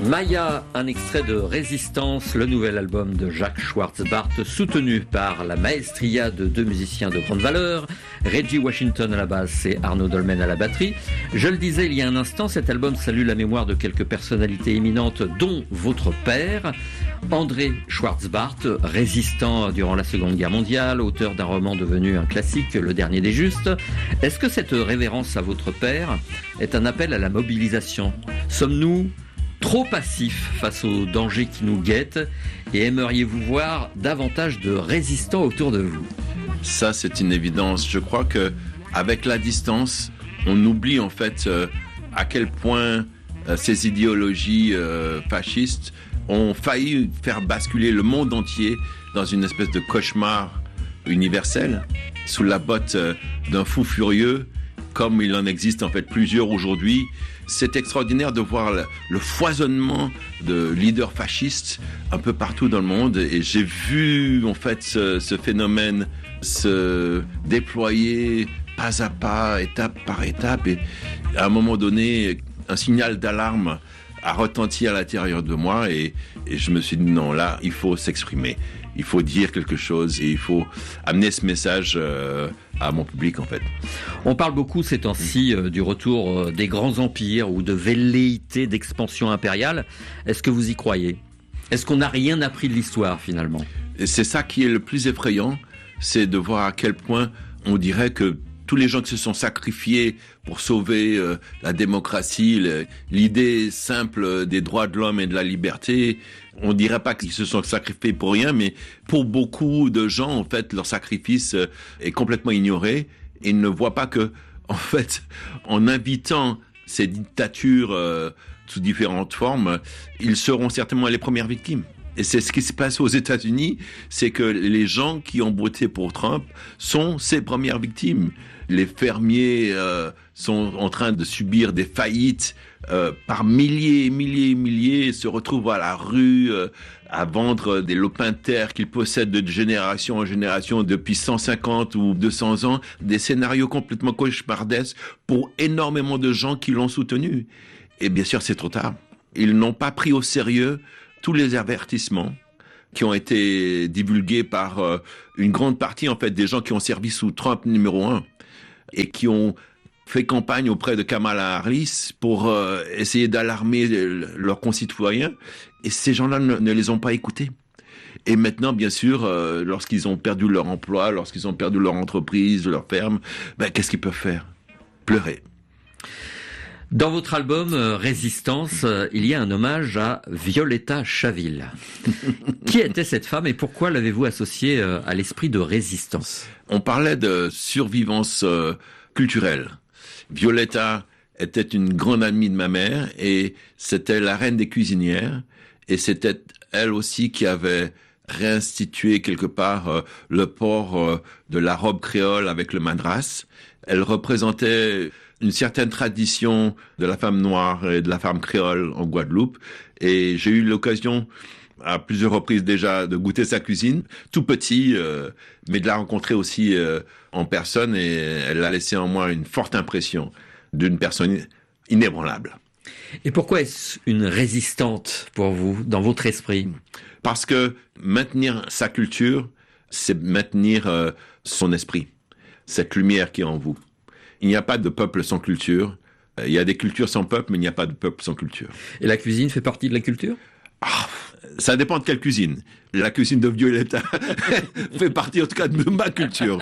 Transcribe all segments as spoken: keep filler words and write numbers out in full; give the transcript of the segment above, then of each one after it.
Maya, un extrait de Résistance, le nouvel album de Jacques Schwarz-Bart, soutenu par la maestria de deux musiciens de grande valeur, Reggie Washington à la basse et Arnaud Dolmen à la batterie. Je le disais il y a un instant, cet album salue la mémoire de quelques personnalités éminentes, dont votre père, André Schwarz-Bart, résistant durant la Seconde Guerre mondiale, auteur d'un roman devenu un classique, Le Dernier des Justes. Est-ce que cette révérence à votre père est un appel à la mobilisation ? Sommes-nous trop passifs face aux dangers qui nous guettent et aimeriez-vous voir davantage de résistants autour de vous ? Ça, c'est une évidence. Je crois que avec la distance, on oublie en fait euh, à quel point euh, ces idéologies euh, fascistes ont failli faire basculer le monde entier dans une espèce de cauchemar universel sous la botte euh, d'un fou furieux, comme il en existe en fait plusieurs aujourd'hui. C'est extraordinaire de voir le, le foisonnement de leaders fascistes un peu partout dans le monde. Et j'ai vu en fait ce, ce phénomène se déployer pas à pas, étape par étape. Et à un moment donné, un signal d'alarme a retenti à l'intérieur de moi. Et, et je me suis dit non, là, il faut s'exprimer. Il faut dire quelque chose et il faut amener ce message euh, à mon public en fait. On parle beaucoup ces temps-ci euh, du retour euh, des grands empires ou de velléités d'expansion impériale. Est-ce que vous y croyez ? Est-ce qu'on n'a rien appris de l'histoire finalement ? Et c'est ça qui est le plus effrayant, c'est de voir à quel point on dirait que tous les gens qui se sont sacrifiés pour sauver euh, la démocratie, le, l'idée simple des droits de l'homme et de la liberté, on dirait pas qu'ils se sont sacrifiés pour rien, mais pour beaucoup de gens, en fait, leur sacrifice euh, est complètement ignoré. Et ils ne voient pas que, en fait, en invitant ces dictatures euh, sous différentes formes, ils seront certainement les premières victimes. Et c'est ce qui se passe aux États-Unis, c'est que les gens qui ont voté pour Trump sont ces premières victimes. Les fermiers euh, sont en train de subir des faillites euh, par milliers et milliers et milliers, se retrouvent à la rue euh, à vendre des lopins de terre qu'ils possèdent de génération en génération depuis cent cinquante ou deux cents ans, des scénarios complètement cauchemardesques pour énormément de gens qui l'ont soutenu. Et bien sûr, c'est trop tard. Ils n'ont pas pris au sérieux tous les avertissements qui ont été divulgués par euh, une grande partie en fait des gens qui ont servi sous Trump numéro un et qui ont fait campagne auprès de Kamala Harris pour euh, essayer d'alarmer leurs concitoyens, et ces gens-là ne, ne les ont pas écoutés. Et maintenant, bien sûr, euh, lorsqu'ils ont perdu leur emploi, lorsqu'ils ont perdu leur entreprise, leur ferme, ben, qu'est-ce qu'ils peuvent faire ? Pleurer. Dans votre album euh, Résistance, euh, il y a un hommage à Violetta Chaville. Qui était cette femme et pourquoi l'avez-vous associée euh, à l'esprit de résistance ? On parlait de survivance euh, culturelle. Violetta était une grande amie de ma mère et c'était la reine des cuisinières. Et c'était elle aussi qui avait réinstitué quelque part euh, le port euh, de la robe créole avec le madras. Elle représentait une certaine tradition de la femme noire et de la femme créole en Guadeloupe. Et j'ai eu l'occasion, à plusieurs reprises déjà, de goûter sa cuisine, tout petit, euh, mais de la rencontrer aussi euh, en personne. Et elle a laissé en moi une forte impression d'une personne inébranlable. Et pourquoi est-ce une résistante pour vous, dans votre esprit ? Parce que maintenir sa culture, c'est maintenir euh, son esprit, cette lumière qui est en vous. Il n'y a pas de peuple sans culture. Il y a des cultures sans peuple, mais il n'y a pas de peuple sans culture. Et la cuisine fait partie de la culture ? Ah, ça dépend de quelle cuisine. La cuisine de Violetta fait partie en tout cas de ma culture.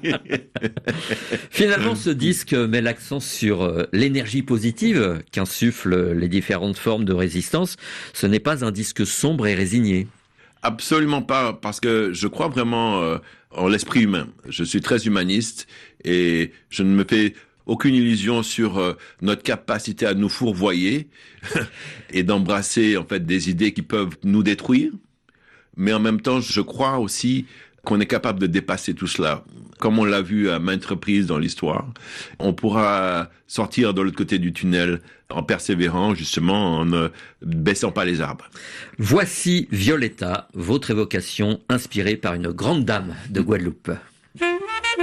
Finalement, ce disque met l'accent sur l'énergie positive qu'insufflent les différentes formes de résistance. Ce n'est pas un disque sombre et résigné. Absolument pas, parce que je crois vraiment euh, en l'esprit humain. Je suis très humaniste et je ne me fais aucune illusion sur euh, notre capacité à nous fourvoyer et d'embrasser en fait des idées qui peuvent nous détruire. Mais en même temps, je crois aussi qu'on est capable de dépasser tout cela. Comme on l'a vu à maintes reprises dans l'histoire, on pourra sortir de l'autre côté du tunnel en persévérant, justement, en ne baissant pas les arbres. Voici Violetta, votre évocation inspirée par une grande dame de Guadeloupe.